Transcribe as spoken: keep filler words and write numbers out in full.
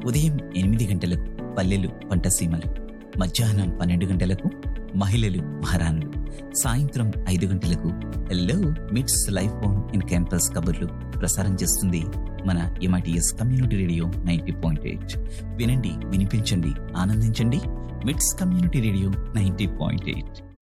ఉదయం ఎనిమిది గంటలకు పల్లెలు పంటసీమలు, మధ్యాహ్నం పన్నెండు గంటలకు మహిళలు మహారాణులు, సాయంత్రం ఐదు గంటలకు హలో మిట్స్ లైఫ్ ఆన్ ఇన్ క్యాంపస్ కబుర్లు ప్రసారం చేస్తుంది మన MITS community radio ninety point eight. వినండి, వినిపించండి, ఆనందించండి. మిట్స్ community radio ninety point eight.